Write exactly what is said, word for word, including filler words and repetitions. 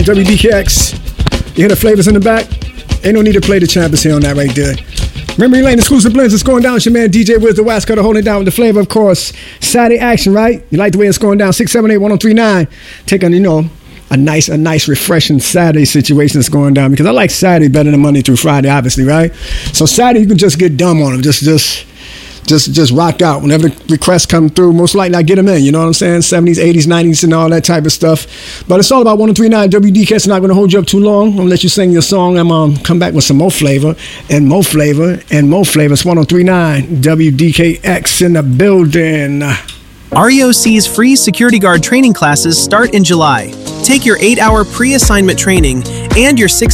W D K X. You hear the flavors in the back? Ain't no need to play the champions here on that right there. Memory Lane exclusive blends. It's going down. It's your man D J Wiz the West Cutter holding it down with the flavor, of course. Saturday action, right? You like the way it's going down? six seven eight, one oh three nine. Taking, you know, a nice, a nice, refreshing Saturday situation that's going down, because I like Saturday better than Monday through Friday, obviously, right? So Saturday you can just get dumb on them, just, just, just, just rock out. Whenever the requests come through, most likely I get them in. You know what I'm saying? seventies, eighties, nineties, and all that type of stuff. But it's all about one oh three nine W D K. It's not going to hold you up too long. I'm gonna let you sing your song. I'm gonna come back with some more flavor and more flavor and more flavor. It's one oh three nine W D K X in the building. R E O C's free security guard training classes start in July. Take your eight-hour pre-assignment training and your six